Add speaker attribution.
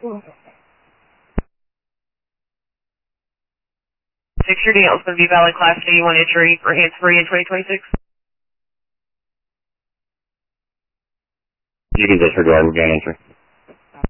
Speaker 1: Your deal is going to be valid Class C1 entry for hands-free in 2026.
Speaker 2: You can disregard again entry.